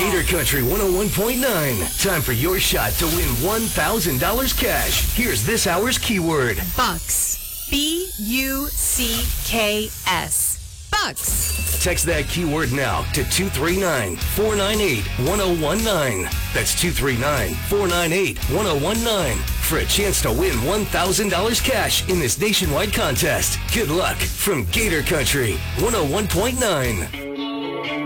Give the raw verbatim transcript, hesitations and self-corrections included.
Gator Country one oh one point nine. Time for your shot to win one thousand dollars cash. Here's this hour's keyword. Bucks. B U C K S. Bucks. Text that keyword now to two three nine, four nine eight, one oh one nine. That's two three nine, four nine eight, one oh one nine for a chance to win one thousand dollars cash in this nationwide contest. Good luck from Gator Country one oh one point nine.